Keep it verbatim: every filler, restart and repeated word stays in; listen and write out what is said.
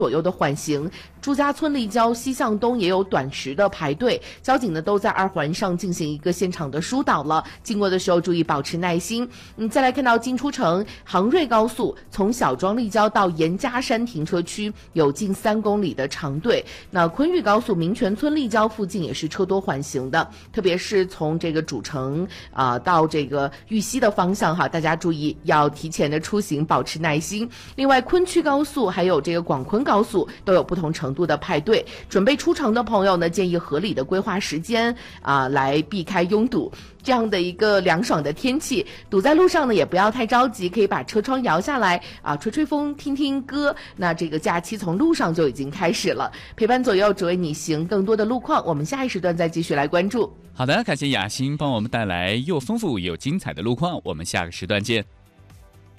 左右的缓行，朱家村立交西向东也有短时的排队，交警呢都在二环上进行一个现场的疏导了，经过的时候注意保持耐心。嗯，再来看到进出城杭瑞高速从小庄立交到严家山停车区有近三公里的长队，那昆玉高速民权村立交附近也是车多缓行的，特别是从这个主城啊、呃、到这个玉溪的方向哈，大家注意要提前的出行，保持耐心。另外昆区高速还有这个广昆高速都有不同程度的排队，准备出城的朋友呢，建议合理的规划时间啊、呃，来避开拥堵。这样的一个凉爽的天气，堵在路上呢也不要太着急，可以把车窗摇下来啊，吹吹风，听听歌。那这个假期从路上就已经开始了，陪伴左右，只为你行更多的路况。我们下一时段再继续来关注。 好的，感谢雅欣帮我们带来又丰富又精彩的路况，我们下个时段见。